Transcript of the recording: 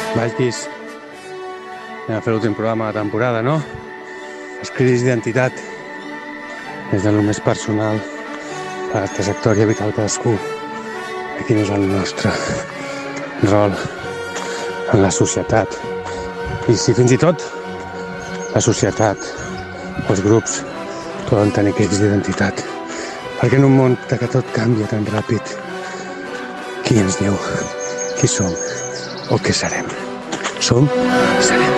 Vallquis, anem a fer l'últim programa de temporada, no? Les crisis d'identitat, des de lo més personal a la trajectòria vital cadascú, de quin és el nostre rol en la societat. I si fins i tot la societat, els grups, poden tenir crisis d'identitat. Perquè en un món que tot canvia tan ràpid, qui ens diu qui som o què serem? Som, serem.